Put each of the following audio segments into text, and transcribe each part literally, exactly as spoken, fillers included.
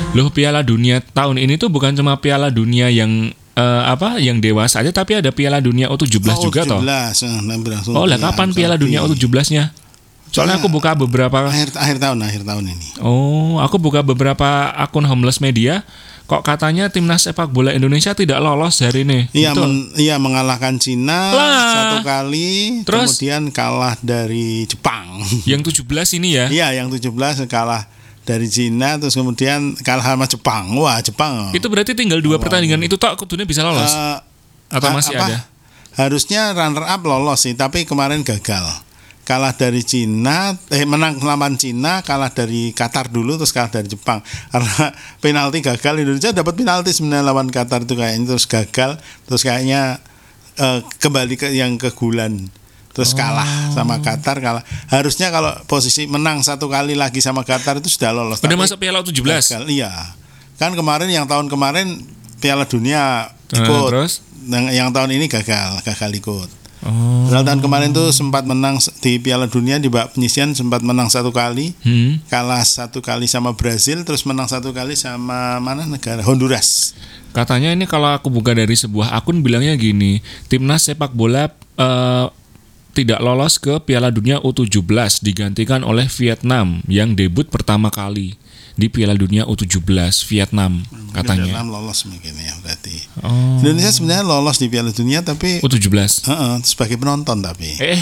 Loh, Piala Dunia tahun ini tuh bukan cuma Piala Dunia yang uh, apa yang dewasa aja, tapi ada Piala Dunia U tujuh belas oh, juga toh. U tujuh belas. Nah, oh, lah kapan Piala Dunia U tujuh belas-nya? Soalnya aku buka beberapa akhir akhir tahun akhir tahun ini. Oh, aku buka beberapa akun Homeless Media. Kok katanya timnas sepak bola Indonesia tidak lolos hari ini? Iya, men, iya mengalahkan Cina lah. satu kali, terus kemudian kalah dari Jepang. Yang tujuh belas ini ya? Iya, yang tujuh belas kalah dari Cina, terus kemudian kalah sama Jepang. Wah, Jepang. Itu berarti tinggal dua oh, pertandingan itu tok kudunya bisa lolos? Uh, Atau masih apa? ada? Harusnya runner up lolos sih, tapi kemarin gagal. Kalah dari Cina, eh menang lawan Cina, kalah dari Qatar dulu, terus kalah dari Jepang. Karena penalti gagal, Indonesia dapat penalti sebenarnya lawan Qatar itu kayaknya, terus gagal, terus kayaknya eh, kembali ke yang ke Gulan, terus kalah oh. sama Qatar, kalah. Harusnya kalau posisi menang satu kali lagi sama Qatar itu sudah lolos. Udah masuk Piala U tujuh belas? Gagal, iya. Kan kemarin yang tahun kemarin Piala Dunia ikut, uh, terus? Yang, yang tahun ini gagal, gagal ikut. Oh. Tahun kemarin tuh sempat menang di Piala Dunia di babak penyisihan, sempat menang satu kali, hmm. kalah satu kali sama Brazil, terus menang satu kali sama mana negara Honduras. Katanya ini kalau aku buka dari sebuah akun bilangnya gini, timnas sepak bola uh, tidak lolos ke Piala Dunia U tujuh belas digantikan oleh Vietnam yang debut pertama kali di Piala Dunia U tujuh belas Vietnam katanya. Vietnam lolos mungkin ya berarti. Oh. Indonesia sebenarnya lolos di Piala Dunia tapi U tujuh belas. Uh-uh, sebagai penonton tapi. Eh.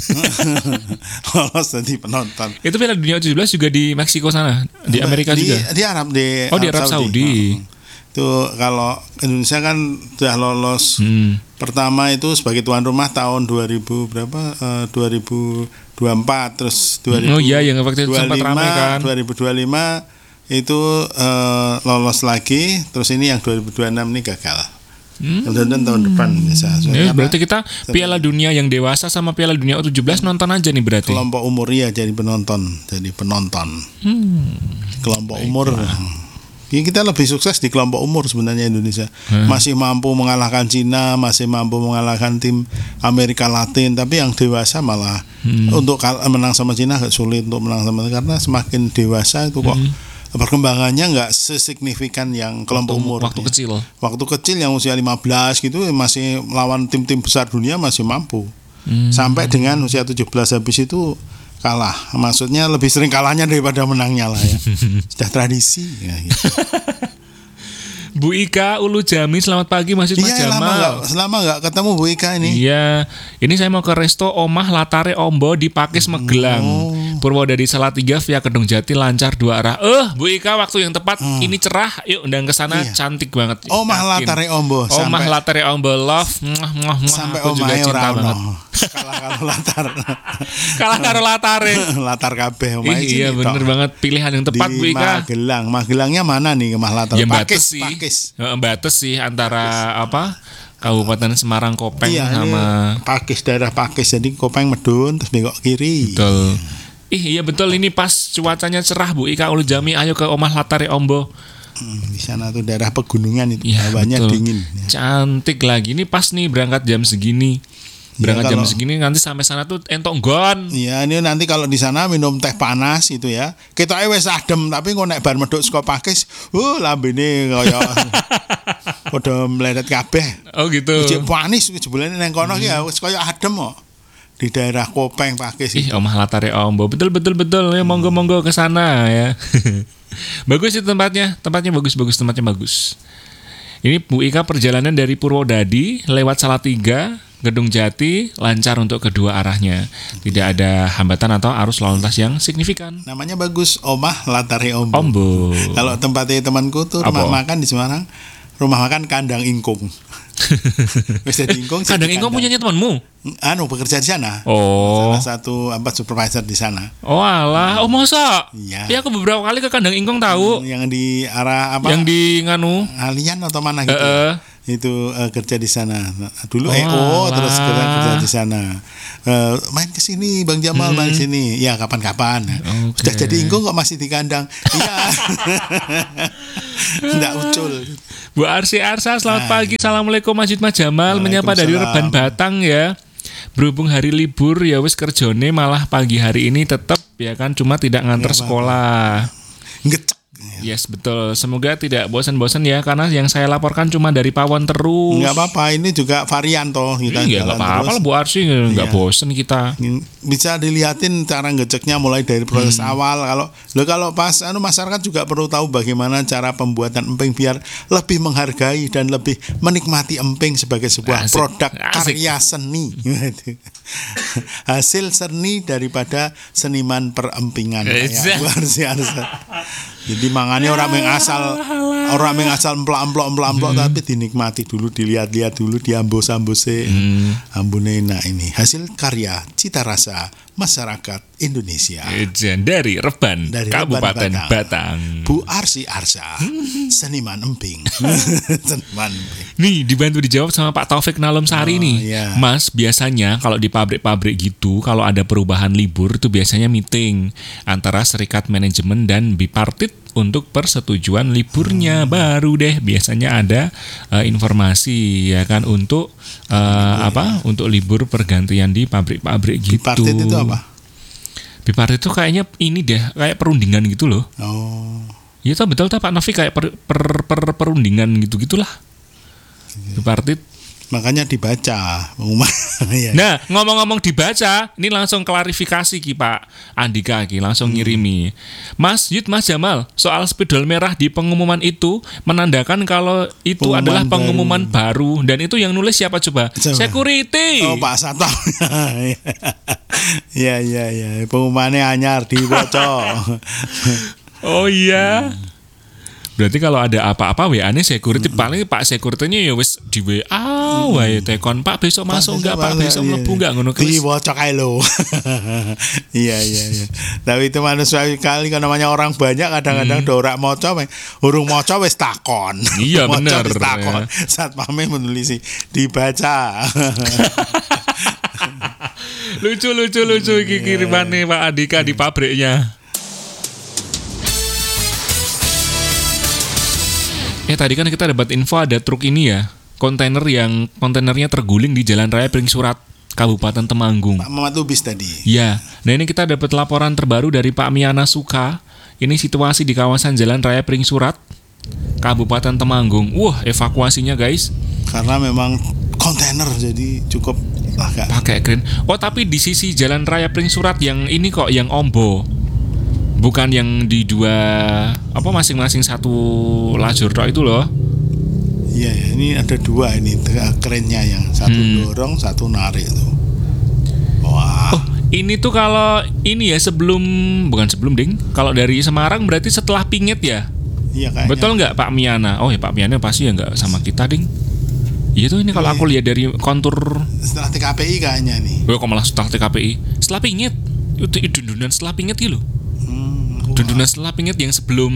lolos jadi penonton. Itu Piala Dunia U tujuh belas juga di Meksiko sana, di Amerika di, juga. Di Arab di Oh, di Arab Saudi. Saudi. Uh-huh. Itu kalau Indonesia kan sudah lolos hmm. pertama itu sebagai tuan rumah tahun dua ribu berapa? Uh, dua ribu dua puluh empat terus dua ribu Oh iya yang waktu itu sempat ramai kan. dua ribu dua puluh lima itu uh, lolos lagi, terus ini yang dua ribu dua puluh enam ini gagal. Hmm. Dan tahun depan bisa. Ya, berarti kita Piala Dunia yang dewasa sama Piala Dunia U tujuh belas nonton aja nih berarti. Kelompok umur ya jadi penonton, jadi penonton. Hmm. Kelompok Baiklah. umur. Ya, kita lebih sukses di kelompok umur sebenarnya Indonesia. Hmm. Masih mampu mengalahkan Cina, masih mampu mengalahkan tim Amerika Latin, tapi yang dewasa malah hmm. untuk menang sama Cina agak sulit untuk menang sama, karena semakin dewasa itu kok hmm. perkembangannya nggak sesignifikan yang kelompok waktu, umur. Waktu ya. kecil. Waktu kecil yang usia lima belas gitu masih lawan tim-tim besar dunia masih mampu. Hmm. Sampai dengan usia tujuh belas habis itu kalah. Maksudnya lebih sering kalahnya daripada menangnya lah ya. Sudah tradisi ya, gitu. Bu Ika Ulu Jami, selamat pagi Mas Jamal. Iya, lama gak, selama nggak ketemu Bu Ika ini. Iya, ini saya mau ke resto Omah Latare Ombo di Pakis Magelang. Oh. Purwodadi Salatiga via Kedung Jati lancar dua arah. Eh, Bu Ika waktu yang tepat hmm. ini cerah. Yuk undang ke sana, iya. Cantik banget. Omah Latare Ombo. Omah Latare Ombo love. Muah, muah, muah. Sampai aku juga cinta banget. Kalah karo latar. Kalah karo latare. Latar kabeh omahe. Iya bener tok. Banget pilihan yang tepat Bu Ika. Magelang. Magelangnya mana nih Omah Latare? Ya, Pakis sih. Pakis. Batas sih antara Pakis. apa Kabupaten Semarang Kopeng iya, sama Pakis, daerah Pakis, jadi Kopeng Medun terus belok kiri. Betul. Ih iya betul, ini pas cuacanya cerah Bu Ika Ulu Jami, ayo ke Omah Latare Ombo. Hmm, di sana tuh daerah pegunungan itu ya, hawanya dingin. Cantik lagi. Ini pas nih berangkat jam segini. Berangkat ya, kalau, jam segini nanti sampai sana tuh entok gon. Iya, ini nanti kalau di sana minum teh panas itu ya. Kita wis adem tapi kok nek bar medhok saka Pakis, uh lambene kaya padha meletet kabeh. Oh gitu. Cek panis jebulane nang kono ki hmm. wis kaya adem kok. Di daerah Kopeng Pakis itu. Ih, Omah Latare Ombo. Betul betul betul. Ya monggo-monggo ke sana ya. Bagus itu tempatnya. Tempatnya bagus-bagus, tempatnya bagus. Ini Bu Ika perjalanan dari Purwodadi lewat Salatiga, Gedung Jati, lancar untuk kedua arahnya. Tidak ada hambatan atau arus lalu lintas yang signifikan. Namanya bagus, Omah Latare Ombo. Ombo. Kalau tempatnya temanku tuh rumah Apa? makan di Semarang, rumah makan Kandang Ingkung. Wis dadi Ingkung. Kandang Ingkung punyanya temanmu? Anu bekerja di sana. Oh. Salah satu apa supervisor di sana. Oh alah, oh masa? Iya. Ya aku beberapa kali ke Kandang Ingkung tahu. Yang di arah apa? Yang di nganu? Alian atau mana gitu. E-e. Itu uh, kerja di sana. Dulu oh, E O terus kerja di sana. Uh, main ke sini Bang Jamal, hmm. main ke sini. Ya kapan-kapan. Okay. Sudah jadi Ingkung kok masih di kandang. Iya. Enggak ucul. Bu Arsi Arsa, selamat nah, pagi. Assalamualaikum Masjid Mas Jamal, menyapa dari Reban Batang ya. Berhubung hari libur ya wis kerjone malah pagi hari ini tetap ya kan, cuma tidak nganter ya, sekolah. Ngecek. Ya Yes, betul. Semoga tidak bosan-bosan ya, karena yang saya laporkan cuma dari Pawon terus. Nggak apa-apa, ini juga varian toh kita Iya, nggak jalan apa-apa terus. lah Bu Arsy, nggak Iya. bosan kita. Bisa dilihatin cara ngeceknya mulai dari proses Hmm. awal. Kalau lo kalau pas anu masyarakat juga perlu tahu bagaimana cara pembuatan emping biar lebih menghargai dan lebih menikmati emping sebagai sebuah Asik. produk Asik. karya seni. Hasil seni daripada seniman perempingan Eza. kayak Bu Arsy Arsa. Jadi mangannya orang yang asal orang yang asal emplok-emplok emplok-emplok Hmm. tapi dinikmati dulu, dilihat-lihat dulu, diambus-ambuse. Hmm. Ambune enak ini hasil karya cita rasa masyarakat Indonesia. Ejen dari Reban, Dari Kabupaten Reban, Batang. Bu Arsy Arsa, seniman emping. Seniman emping. Nih dibantu dijawab sama Pak Taufik Nalomsari Oh, nih. iya. Mas, biasanya kalau di pabrik-pabrik gitu, kalau ada perubahan libur itu biasanya meeting antara serikat manajemen dan bipartit untuk persetujuan liburnya. Baru deh biasanya ada eh, informasi ya kan untuk eh, apa? Untuk libur pergantian di pabrik-pabrik gitu. Bipartit itu apa? Bipartit itu kayaknya ini deh, kayak perundingan gitu loh. Oh, Iya tuh betul tuh Pak Novi, kayak per, per, per perundingan gitu-gitulah. Bipartit. makanya dibaca pengumuman. Ya. Nah, ngomong-ngomong dibaca, ini langsung klarifikasi Ki Pak Andika Ki, langsung ngirimi. Mas Yud, Mas Jamal, soal spidol merah di pengumuman itu menandakan kalau itu Pengumuman adalah baru. pengumuman baru. Dan itu yang nulis siapa coba? Coba. Security. Oh, Pak Sato. Ya, ya, ya. Pengumumannya anyar dibaca. Oh iya. Berarti kalau ada apa-apa W A-nya security, paling Pak security-nya ya wis di W A wae tekon, Pak besok masuk enggak, Pak besok mlebu enggak, ngono kuwi. Dibaca kae lho. Iya, iya, iya. Tapi itu manusiawi kali kan namanya orang banyak kadang-kadang Hmm. dorak maca weh, urung maca wis takon. Iya, Maca bener, wis takon. ya. Satpame menulisi dibaca. Lucu lucu lucu iki kirimane Pak Andika di pabriknya. Eh tadi kan kita dapat info ada truk ini ya, kontainer yang kontainernya terguling di Jalan Raya Pring Surat, Kabupaten Temanggung. Pak Mamat Lubis tadi. Ya, nah ini kita dapat laporan terbaru dari Pak Miana Suka. Ini situasi di kawasan Jalan Raya Pring Surat, Kabupaten Temanggung. Wah, evakuasinya guys. Karena memang kontainer jadi cukup agak Pakai kren. Oh, tapi di sisi Jalan Raya Pring Surat yang ini kok yang Ombo. Bukan yang di dua apa masing-masing satu lajur tok itu loh. iya ya, ini ada dua ini kerennya yang satu Hmm. dorong, satu narik tuh. Wah. Oh, ini tuh kalau ini ya sebelum bukan sebelum ding. Kalau dari Semarang berarti setelah Pingit ya. Iya kayaknya. Betul nggak Pak Miana? Oh ya Pak Miana pasti ya nggak sama kita ding. Iya tuh ini kalau aku lihat dari kontur. Setelah T K P I kayaknya nih. Oh kok malah setelah T K P I. Setelah Pingit. Itu dundunan setelah Pingit gitu loh. Hmm, wah. Dundunan setelah Pingit yang sebelum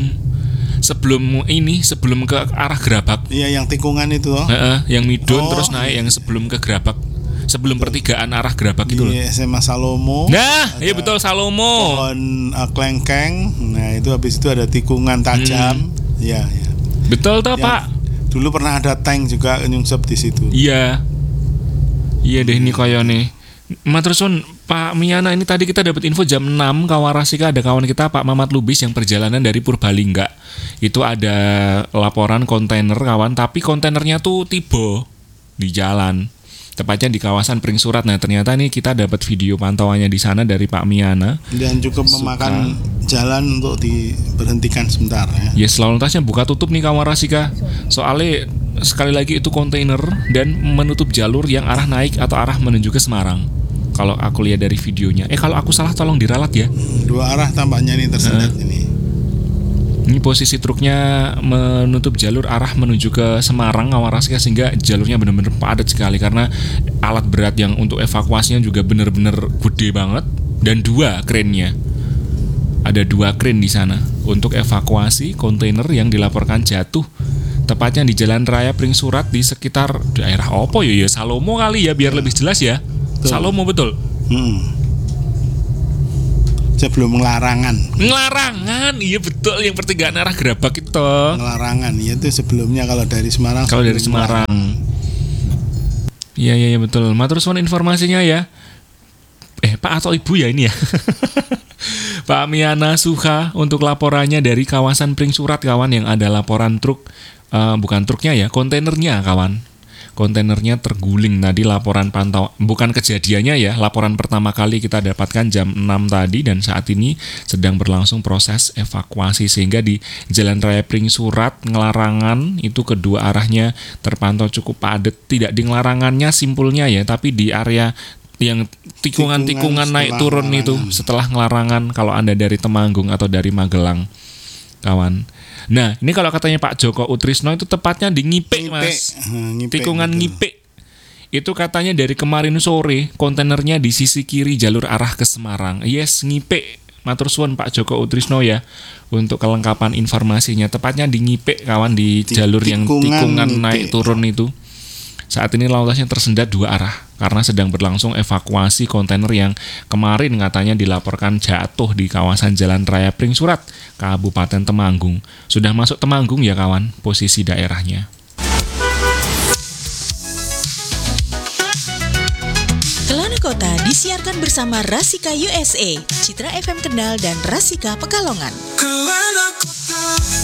sebelum ini sebelum ke arah Gerabak. Iya yang tikungan itu loh. Heeh, yang Midun Oh, terus naik yang sebelum ke Gerabak. Sebelum pertigaan arah Gerabak itu loh. Di S M A Salomo. Nah, iya ada betul Salomo. Pohon uh, klengkeng. Nah, itu habis itu ada tikungan tajam. Iya, iya. Betul toh, Yang Pak? Dulu pernah ada tank juga nyungsep di situ. Iya. Iya deh ini koyo nih. Matur suwun Pak Miana, ini tadi kita dapat info jam enam Kawarasika ada kawan kita Pak Mamat Lubis yang perjalanan dari Purbalingga. Itu ada laporan kontainer kawan, tapi kontainernya tuh tiba di jalan. Tepatnya di kawasan Pring Surat. Nah, ternyata nih kita dapat video pantauannya di sana dari Pak Miana. Dan cukup memakan jalan untuk diberhentikan sebentar ya. Ya, lalu lintasnya buka tutup nih Kawarasika. Soalnya sekali lagi itu kontainer dan menutup jalur yang arah naik atau arah menuju ke Semarang. Kalau aku lihat dari videonya. Eh kalau aku salah tolong diralat ya. Dua arah tampaknya ini tersendat Nah. ini. Ini posisi truknya menutup jalur arah menuju ke Semarang Kawarasika sehingga jalurnya benar-benar padat sekali karena alat berat yang untuk evakuasinya juga benar-benar gede banget dan dua krennya. Ada dua kren di sana untuk evakuasi kontainer yang dilaporkan jatuh tepatnya di Jalan Raya Pring Surat di sekitar daerah opo ya ya Salomo kali ya biar lebih jelas ya. Betul. Salomo betul. Hmm. Sebelum ngelarangan. Ngelarangan, iya betul yang pertigaan arah Gerabak itu. Ngelarangan ya itu sebelumnya kalau dari Semarang. Kalau dari sebelum Semarang. Iya iya ya, betul. Matur suwun informasinya ya. Eh Pak atau Ibu ya ini ya. Pak Miana Suha untuk laporannya dari kawasan Pring Surat kawan, yang ada laporan truk, uh, bukan truknya ya, kontainernya kawan. Kontainernya terguling tadi, laporan pantau, bukan kejadiannya ya, laporan pertama kali kita dapatkan jam enam tadi, dan saat ini sedang berlangsung proses evakuasi, sehingga di Jalan Raya Pring Surat Ngelarangan itu kedua arahnya terpantau cukup padat, tidak di Ngelarangannya simpulnya ya, tapi di area yang tikungan-tikungan naik turun itu setelah Ngelarangan kalau Anda dari Temanggung atau dari Magelang kawan. Nah, ini kalau katanya Pak Joko Utrisno itu tepatnya di Ngipe, Mas. Hmm, Ngipe, tikungan gitu. Ngipe. Itu katanya dari kemarin sore kontainernya di sisi kiri jalur arah ke Semarang. Yes, Ngipe. Matur suwun Pak Joko Utrisno ya untuk kelengkapan informasinya. Tepatnya di Ngipe kawan, di jalur yang tikungan Ngipe. naik turun itu. Saat ini lalu lintasnya tersendat dua arah karena sedang berlangsung evakuasi kontainer yang kemarin katanya dilaporkan jatuh di kawasan Jalan Raya Pring Surat, Kabupaten Temanggung. Sudah masuk Temanggung ya kawan, posisi daerahnya. Kelana Kota disiarkan bersama Rasika U S A, Citra F M Kendal dan Rasika Pekalongan. Kelana Kota.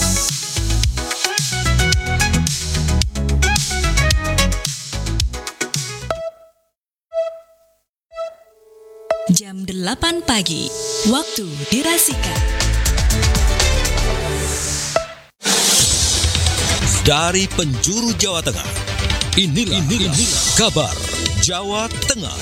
Jam delapan pagi, waktu di Rasika. Dari penjuru Jawa Tengah, inilah, inilah, inilah kabar Jawa Tengah.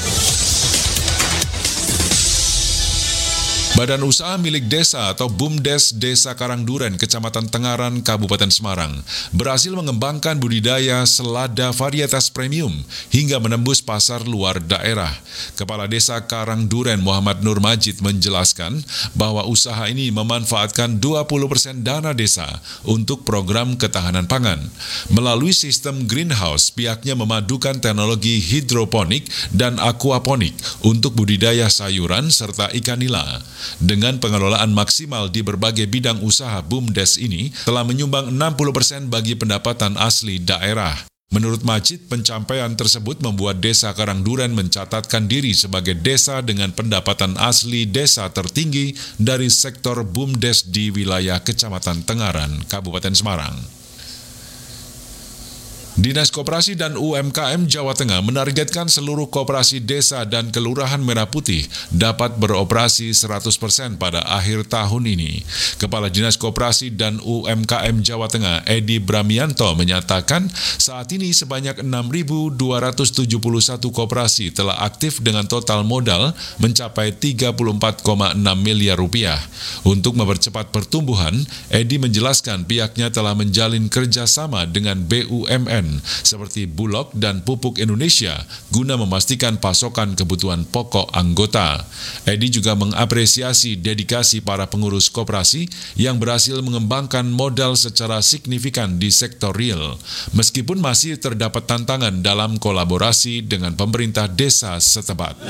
Badan Usaha Milik Desa atau BUMDes Desa Karangduren, Kecamatan Tengaran, Kabupaten Semarang, berhasil mengembangkan budidaya selada varietas premium hingga menembus pasar luar daerah. Kepala Desa Karangduren Muhammad Nur Majid menjelaskan bahwa usaha ini memanfaatkan dua puluh persen dana desa untuk program ketahanan pangan. Melalui sistem greenhouse, pihaknya memadukan teknologi hidroponik dan aquaponik untuk budidaya sayuran serta ikan nila. Dengan pengelolaan maksimal di berbagai bidang usaha, BUMDes ini telah menyumbang enam puluh persen bagi pendapatan asli daerah. Menurut Majid, pencapaian tersebut membuat Desa Karangduren mencatatkan diri sebagai desa dengan pendapatan asli desa tertinggi dari sektor BUMDes di wilayah Kecamatan Tengaran, Kabupaten Semarang. Dinas Koperasi dan U M K M Jawa Tengah menargetkan seluruh koperasi desa dan kelurahan Merah Putih dapat beroperasi seratus persen pada akhir tahun ini. Kepala Dinas Koperasi dan U M K M Jawa Tengah, Edi Bramianto, menyatakan saat ini sebanyak enam ribu dua ratus tujuh puluh satu koperasi telah aktif dengan total modal mencapai tiga puluh empat koma enam miliar rupiah. Untuk mempercepat pertumbuhan, Edi menjelaskan pihaknya telah menjalin kerjasama dengan B U M N seperti Bulog dan Pupuk Indonesia guna memastikan pasokan kebutuhan pokok anggota. Edi juga mengapresiasi dedikasi para pengurus koperasi yang berhasil mengembangkan modal secara signifikan di sektor real, meskipun masih terdapat tantangan dalam kolaborasi dengan pemerintah desa setempat.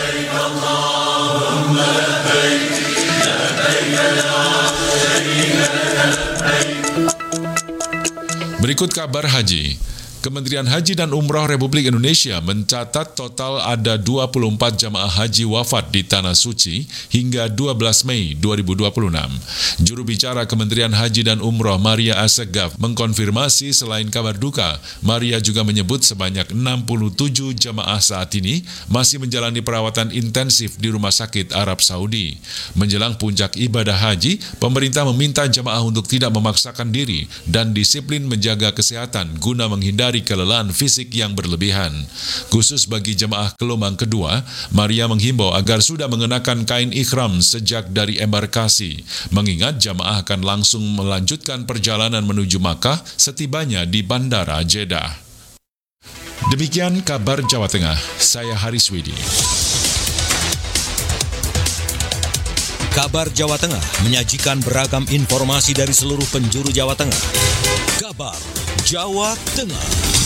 Berikut kabar haji. Kementerian Haji dan Umroh Republik Indonesia mencatat total ada dua puluh empat jamaah haji wafat di Tanah Suci hingga dua belas Mei dua ribu dua puluh enam. Juru bicara Kementerian Haji dan Umroh, Maria Assegaf, mengkonfirmasi selain kabar duka, Maria juga menyebut sebanyak enam puluh tujuh jamaah saat ini masih menjalani perawatan intensif di Rumah Sakit Arab Saudi. Menjelang puncak ibadah haji, pemerintah meminta jamaah untuk tidak memaksakan diri dan disiplin menjaga kesehatan guna menghindari kelelahan fisik yang berlebihan. Khusus bagi jemaah gelombang kedua, Maria menghimbau agar sudah mengenakan kain ikhram sejak dari embarkasi, mengingat jemaah akan langsung melanjutkan perjalanan menuju Makkah setibanya di Bandara Jeddah. Demikian kabar Jawa Tengah, saya Haris Widi. Kabar Jawa Tengah menyajikan beragam informasi dari seluruh penjuru Jawa Tengah. Kabar Jawa Tengah.